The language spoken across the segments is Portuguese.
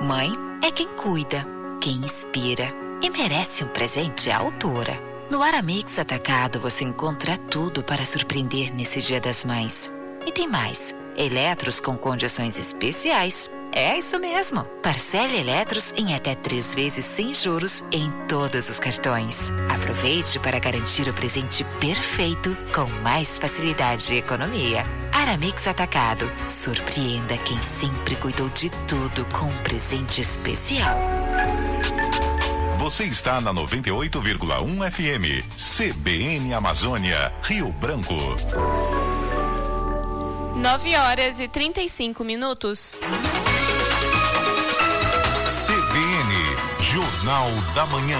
Mãe é quem cuida, quem inspira e merece um presente à altura. No Aramix Atacado você encontra tudo para surpreender nesse Dia das Mães. E tem mais. Eletros com condições especiais. É isso mesmo. Parcele Eletros em até 3 vezes sem juros em todos os cartões. Aproveite para garantir o presente perfeito com mais facilidade e economia. Aramix Atacado. Surpreenda quem sempre cuidou de tudo com um presente especial. Você está na 98,1 FM. CBN Amazônia, Rio Branco. 9h35. CBN, Jornal da Manhã.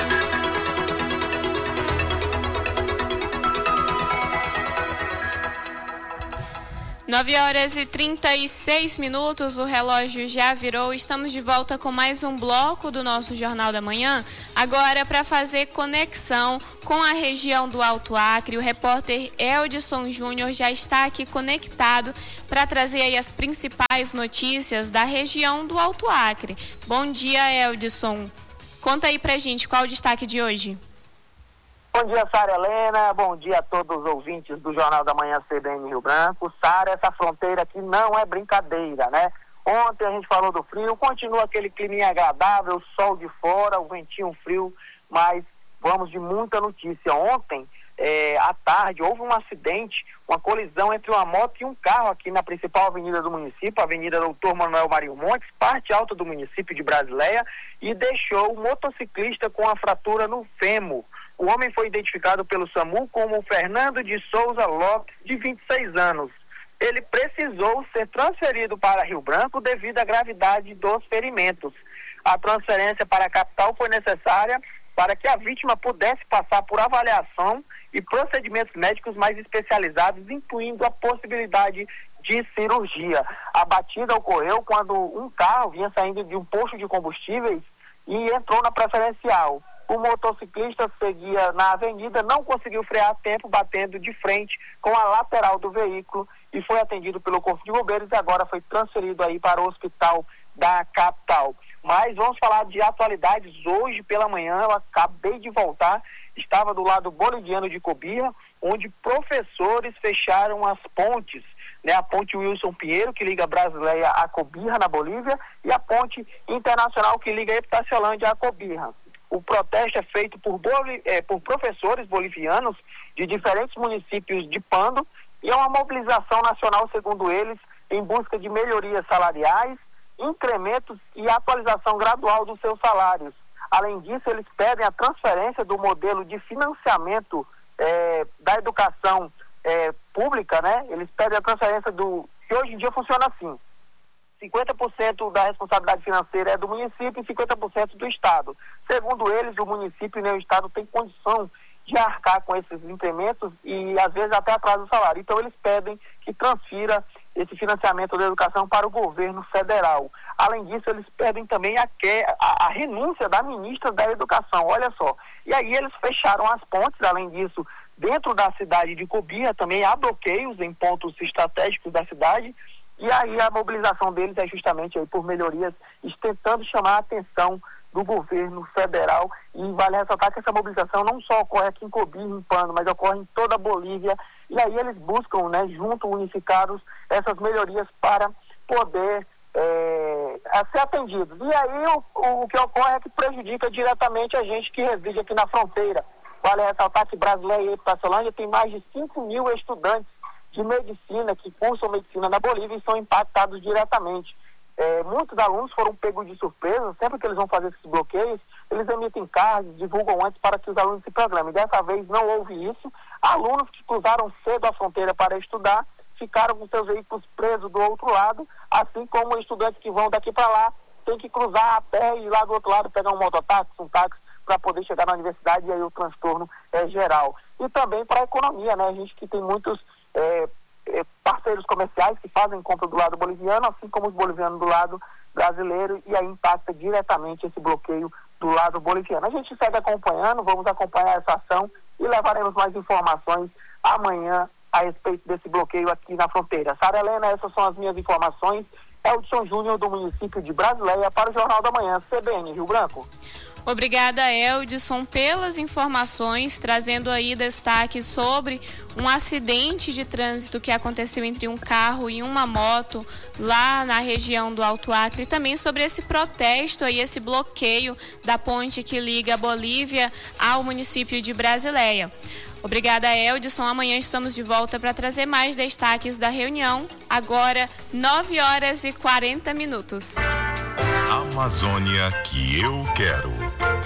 9h36, o relógio já virou. Estamos de volta com mais um bloco do nosso Jornal da Manhã. Agora, para fazer conexão com a região do Alto Acre, o repórter Eldson Júnior já está aqui conectado para trazer aí as principais notícias da região do Alto Acre. Bom dia, Eldson. Conta aí pra gente qual o destaque de hoje. Bom dia, Sara Helena. Bom dia a todos os ouvintes do Jornal da Manhã CBN Rio Branco. Sara, essa fronteira aqui não é brincadeira, né? Ontem a gente falou do frio, continua aquele climinha agradável, sol de fora, o ventinho frio, mas vamos de muita notícia. Ontem, à tarde, houve um acidente, uma colisão entre uma moto e um carro aqui na principal avenida do município, a Avenida Doutor Manuel Marinho Montes, parte alta do município de Brasileia, e deixou o motociclista com a fratura no fêmur. O homem foi identificado pelo SAMU como Fernando de Souza Lopes, de 26 anos. Ele precisou ser transferido para Rio Branco devido à gravidade dos ferimentos. A transferência para a capital foi necessária para que a vítima pudesse passar por avaliação e procedimentos médicos mais especializados, incluindo a possibilidade de cirurgia. A batida ocorreu quando um carro vinha saindo de um posto de combustíveis e entrou na preferencial. O motociclista seguia na avenida, não conseguiu frear a tempo, batendo de frente com a lateral do veículo e foi atendido pelo Corpo de Bombeiros e agora foi transferido aí para o hospital da capital. Mas vamos falar de atualidades. Hoje pela manhã, eu acabei de voltar, estava do lado boliviano de Cobija, onde professores fecharam as pontes, né? A ponte Wilson Pinheiro, que liga Brasileia a Cobija, na Bolívia, e a ponte internacional que liga Epitaciolândia a Cobija. O protesto é feito por professores bolivianos de diferentes municípios de Pando e é uma mobilização nacional, segundo eles, em busca de melhorias salariais, incrementos e atualização gradual dos seus salários. Além disso, eles pedem a transferência do modelo de financiamento da educação pública, né? Eles pedem a transferência que hoje em dia funciona assim: 50% da responsabilidade financeira é do município e 50% do Estado. Segundo eles, o município e o Estado têm condição de arcar com esses incrementos e, às vezes, até atrás do salário. Então, eles pedem que transfira esse financiamento da educação para o governo federal. Além disso, eles pedem também a renúncia da ministra da Educação. Olha só. E aí eles fecharam as pontes. Além disso, dentro da cidade de Cobija também há bloqueios em pontos estratégicos da cidade. E aí a mobilização deles é justamente aí por melhorias, tentando chamar a atenção do governo federal. E vale ressaltar que essa mobilização não só ocorre aqui em Cobija, em Pando, mas ocorre em toda a Bolívia. E aí eles buscam, né, junto unificados, essas melhorias para poder ser atendidos. E aí o que ocorre é que prejudica diretamente a gente que reside aqui na fronteira. Vale ressaltar que Brasileia e Epitaciolândia tem mais de 5 mil estudantes de medicina que cursam medicina na Bolívia e são impactados diretamente. Muitos alunos foram pegos de surpresa. Sempre que eles vão fazer esses bloqueios, eles emitem cards, divulgam antes para que os alunos se programem. Dessa vez não houve isso. Alunos que cruzaram cedo a fronteira para estudar ficaram com seus veículos presos do outro lado, assim como estudantes que vão daqui para lá têm que cruzar a pé e lá do outro lado pegar um mototáxi, um táxi para poder chegar na universidade, e aí o transtorno é geral. E também para a economia, né? A gente que tem muitos parceiros comerciais que fazem compra do lado boliviano, assim como os bolivianos do lado brasileiro, e aí impacta diretamente esse bloqueio do lado boliviano. A gente segue acompanhando, vamos acompanhar essa ação e levaremos mais informações amanhã a respeito desse bloqueio aqui na fronteira. Sara Helena, essas são as minhas informações Eldson Júnior, do município de Brasileia, para o Jornal da Manhã, CBN Rio Branco. Obrigada, Eldson, pelas informações, trazendo aí destaque sobre um acidente de trânsito que aconteceu entre um carro e uma moto lá na região do Alto Acre, e também sobre esse protesto aí, esse bloqueio da ponte que liga a Bolívia ao município de Brasileia. Obrigada, Eldson. Amanhã estamos de volta para trazer mais destaques da reunião. Agora, 9h40. Amazônia que eu quero.